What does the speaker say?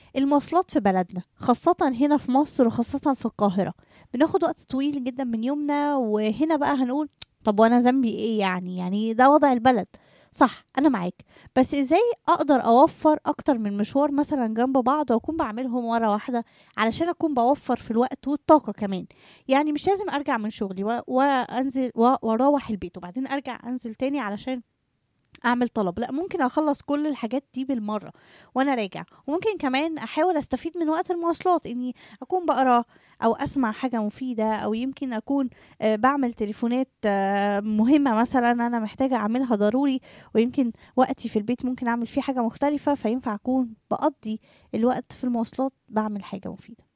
المواصلات في بلدنا خاصة هنا في مصر وخاصة في القاهرة بناخد وقت طويل جدا من يومنا، وهنا بقى هنقول طب وانا ذنبي ايه؟ يعني ده وضع البلد. صح، انا معاك. بس ازاي اقدر اوفر اكتر من مشوار مثلا جنب بعض واكون بعملهم مرة واحدة علشان اكون بوفر في الوقت والطاقة كمان؟ يعني مش لازم ارجع من شغلي وانزل واروح البيت وبعدين ارجع انزل تاني علشان اعمل طلب. لا، ممكن اخلص كل الحاجات دي بالمره وانا راجع. وممكن كمان احاول استفيد من وقت المواصلات اني اكون بقرا او اسمع حاجه مفيده، او يمكن اكون بعمل تليفونات مهمه مثلا انا محتاجه اعملها ضروري. ويمكن وقتي في البيت ممكن اعمل فيه حاجه مختلفه، فينفع اكون بقضي الوقت في المواصلات بعمل حاجه مفيده.